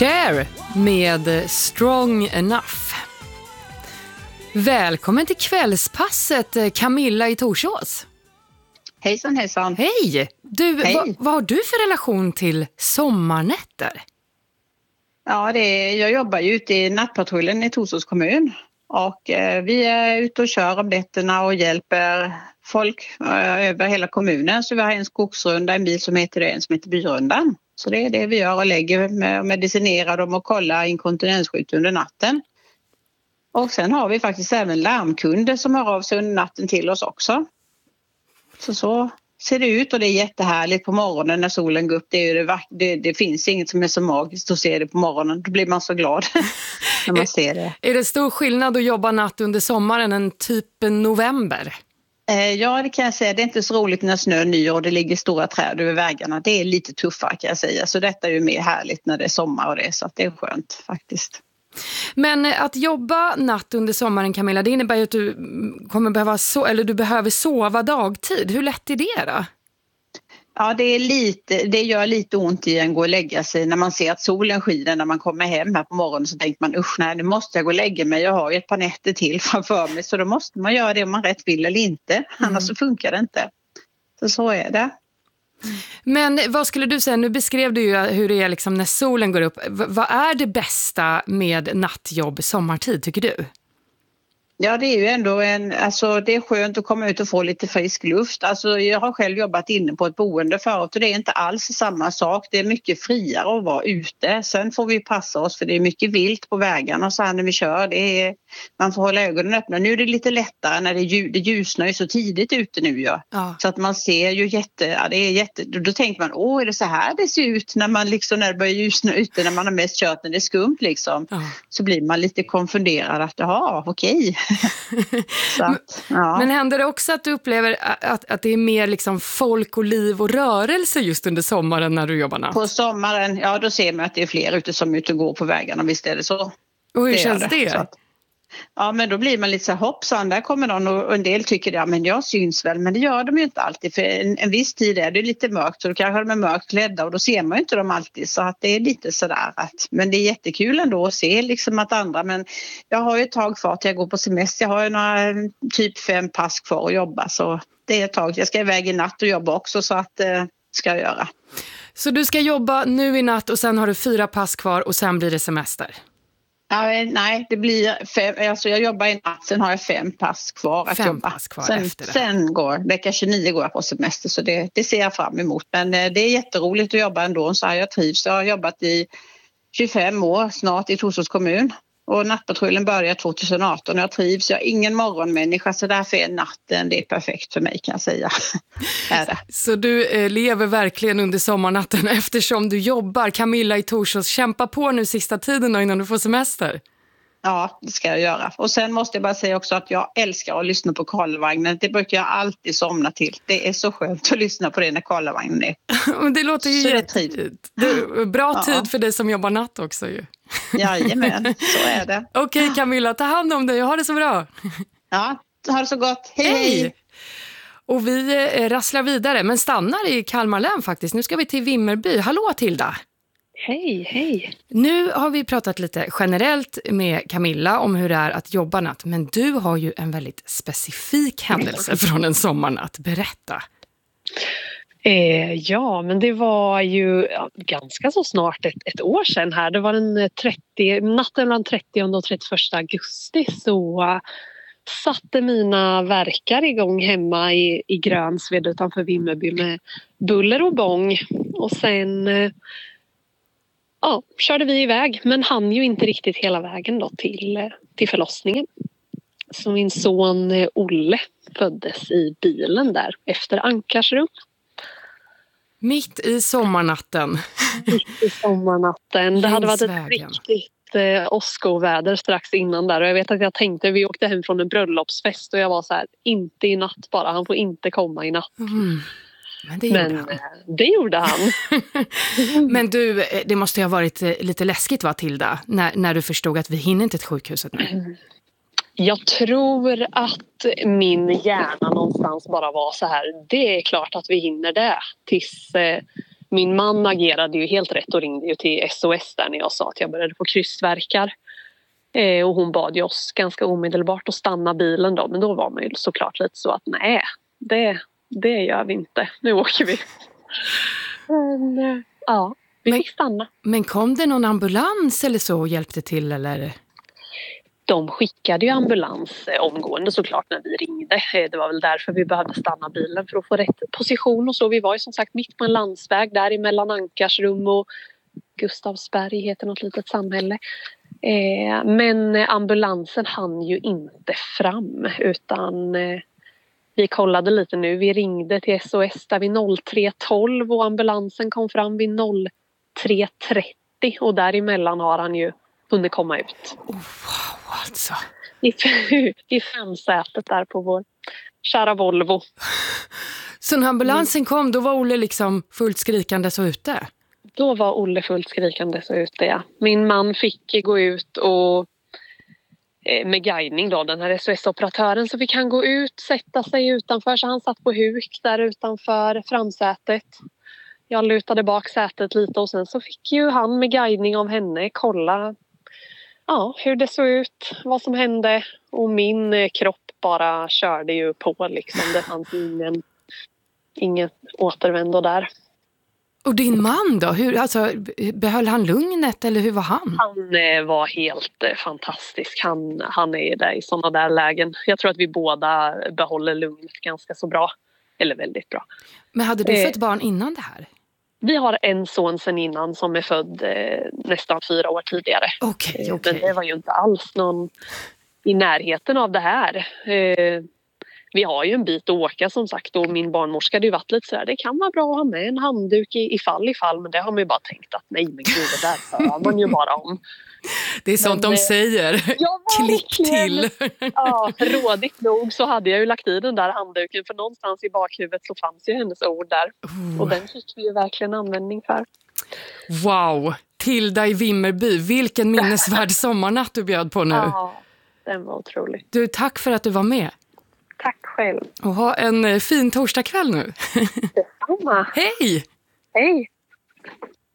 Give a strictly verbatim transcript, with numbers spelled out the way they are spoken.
Cher med Strong Enough. Välkommen till kvällspasset, Camilla i Torsås. Hejsan, hejsan. Hej! Du, Hej. Vad, vad har du för relation till sommarnätter? Ja, det är, jag jobbar ju ute i nattpatrullen i Torsås kommun. Och eh, vi är ute och kör om nätterna och hjälper folk eh, över hela kommunen. Så vi har en skogsrunda, en bil som heter det, en som heter Byrundan. Så det är det vi gör och lägger med, medicinerar dem och kollar inkontinensskydd under natten. Och sen har vi faktiskt även larmkunder som hör av sig under natten till oss också. Så så ser det ut och det är jättehärligt på morgonen när solen går upp. Det, är det, det, det finns inget som är så magiskt att se det på morgonen. Då blir man så glad när man ser det. Är det stor skillnad att jobba natt under sommaren än typ november? Eh, ja, det kan jag säga. Det är inte så roligt när snön nyr och det ligger stora träd över vägarna. Det är lite tuffare kan jag säga. Så detta är ju mer härligt när det är sommar och det. Så att det är skönt faktiskt. Men att jobba natt under sommaren, Camilla, det innebär ju att du kommer behöva so- eller du behöver sova dagtid. Hur lätt är det då? Ja, det är lite, det gör lite ont i en gå och lägga sig när man ser att solen skiner när man kommer hem här på morgonen, så tänker man usch nej, nu måste jag gå och lägga mig, jag har ju ett par nätter till framför mig, så då måste man göra det om man rätt vill eller inte, mm. annars så funkar det inte. Så så är det. Men vad skulle du säga, nu beskrev du ju hur det är liksom när solen går upp. V- vad är det bästa med nattjobb sommartid tycker du? Ja, det är ju ändå en, alltså det är skönt att komma ut och få lite frisk luft. Alltså jag har själv jobbat inne på ett boende förut och det är inte alls samma sak. Det är mycket friare att vara ute. Sen får vi passa oss för det är mycket vilt på vägarna så här när vi kör. Det är, man får hålla ögonen öppna. Nu är det lite lättare när det, det ljusnar ju så tidigt ute nu. Ja. Ja. Så att man ser ju jätte, ja, det är jätte, då tänker man, åh är det så här det ser ut när man liksom när det börjar ljusna ute, när man har mest kört när det är skumt liksom. Ja. Så blir man lite konfunderad att jaha, okej. Så att, ja. Men händer det också att du upplever att, att det är mer liksom folk och liv och rörelse just under sommaren när du jobbar natt? På sommaren, ja då ser man att det är fler ute som är ute och går på vägarna, visst är det så. Och hur det känns det? det? Att, ja men då blir man lite så hoppsan, där kommer någon och en del tycker ja men jag syns väl, men det gör de ju inte alltid för en, en viss tid är det lite mörkt så då kanske de är mörkt klädda och då ser man ju inte dem alltid, så att det är lite sådär att, men det är jättekul ändå att se liksom att andra, men jag har ju ett tag kvar till jag går på semester, jag har ju några typ fem pass kvar att jobba så det är ett tag, jag ska iväg i natt och jobba också så att eh, ska jag göra. Så du ska jobba nu i natt och sen har du fyra pass kvar och sen blir det semester? Ja, nej, det blir fem, alltså jag jobbar i natt, sen har jag fem pass kvar att fem jobba. Pass kvar sen, efter det. Sen går, vecka tjugonio går jag på semester så det, det ser jag fram emot. Men det är jätteroligt att jobba ändå, så här jag trivs. Jag har jobbat i tjugofem år snart i Torsås kommun och nattpatrullen börjar tjugoarton och jag trivs. Jag är ingen morgonmänniska så därför är natten, det är perfekt för mig kan jag säga. är det. Så du eh, lever verkligen under sommarnatten eftersom du jobbar. Camilla i Torsås, kämpa på nu sista tiden då innan du får semester. Ja, det ska jag göra. Och sen måste jag bara säga också att jag älskar att lyssna på Karlavagnen. Det brukar jag alltid somna till. Det är så skönt att lyssna på det när Karlavagnen är. Men det låter ju jättefint. Bra ja. tid för dig som jobbar natt också ju. Jajamän, så är det. Okej okay, Camilla, ta hand om dig och ha det så bra. Ja, ha det så gott. Hej, hej! hej. Och vi eh, rasslar vidare, men stannar i Kalmar län faktiskt. Nu ska vi till Vimmerby. Hallå Tilda! Hej, hej. Nu har vi pratat lite generellt med Camilla om hur det är att jobba natt. Men du har ju en väldigt specifik händelse från en sommarnatt. Berätta. Eh, ja, men det var ju ja, ganska så snart ett, ett år sedan här. Det var den trettio, natten mellan trettionde och trettioförsta augusti så uh, satte mina verkar igång hemma i, i Grönsved utanför Vimmerby med buller och bång. Och sen... Uh, Ja, körde vi iväg men hann ju inte riktigt hela vägen då till, till förlossningen. Så min son Olle föddes i bilen där efter Ankarsrum. Mitt i sommarnatten. Mitt i sommarnatten. Det hade varit ett riktigt eh, åskoväder strax innan där. Och jag vet att jag tänkte, vi åkte hem från en bröllopsfest och jag var så här, inte i natt bara. Han får inte komma i natt. Mm. Men det gjorde Men, han. Det gjorde han. Men du, det måste ju ha varit lite läskigt va Tilda? När, när du förstod att vi hinner inte till sjukhuset nu. Jag tror att min hjärna någonstans bara var så här. Det är klart att vi hinner det. Tills, min man agerade ju helt rätt och ringde ju till S O S där när jag sa att jag började få krystvärkar. Eh, och hon bad ju oss ganska omedelbart att stanna bilen då. Men då var man ju såklart lite så att nej, det, det gör vi inte. Nu åker vi. Men eh, ja, vi men, fick stanna. Men kom det någon ambulans eller så och hjälpte till eller? De skickade ju ambulans eh, omgående såklart när vi ringde. Eh, det var väl därför vi behövde stanna bilen för att få rätt position och så. Vi var ju som sagt mitt på en landsväg där emellan Ankarsrum och Gustavsberg heter något litet samhälle. Eh, men ambulansen hann ju inte fram utan eh, vi kollade lite nu. Vi ringde till S O S där vid noll tre tolv och ambulansen kom fram vid noll tre trettio och däremellan har han ju hunnit komma ut. Oh, wow, alltså. I, i framsätet där på vår kära Volvo. Så när ambulansen kom, då var Olle liksom fullt skrikande så ute? Då var Olle fullt skrikande så ute, ja. Min man fick gå ut och med guidning då, den här S O S-operatören, så fick han gå ut, sätta sig utanför, så han satt på huk där utanför framsätet. Jag lutade bak sätet lite och sen så fick ju han med guidning av henne kolla ja, hur det såg ut, vad som hände och min kropp bara körde ju på liksom. Det fanns ingen, inget återvändo där. Och din man då? Hur, alltså, behöll han lugnet eller hur var han? Han eh, var helt eh, fantastisk. Han, han är där i sådana där lägen. Jag tror att vi båda behåller lugnet ganska så bra. Eller väldigt bra. Men hade du eh, fått barn innan det här? Vi har en son sen innan som är född eh, nästan fyra år tidigare. Okej, okay, eh, okej. Men det var ju inte alls någon i närheten av det här. Eh, Vi har ju en bit att åka som sagt och min barnmorska hade ju varit lite så här, det kan vara bra att ha med en handduk i, i fall i fall, men det har man ju bara tänkt att nej men gud, det där hör man ju bara om. Det är sånt men, de säger. Ja, klick till. Ja, rådigt nog så hade jag ju lagt i den där handduken för någonstans i bakhuvudet så fanns ju hennes ord där. Oh. Och den fick vi ju verkligen användning för. Wow, Tilda i Vimmerby, vilken minnesvärd sommarnatt du bjöd på nu. Ja, den var otrolig. Du, tack för att du var med. Tack själv. Och ha en fin torsdagkväll nu. Detsamma. Hej! Hej!